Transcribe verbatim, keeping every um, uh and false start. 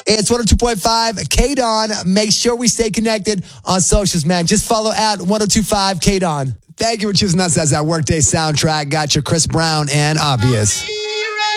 It's one oh two point five K-Don. Make sure we stay connected on socials, man. Just follow at one oh two point five K-Don. Thank you for choosing us as that Workday soundtrack. Got your Chris Brown and Obvious.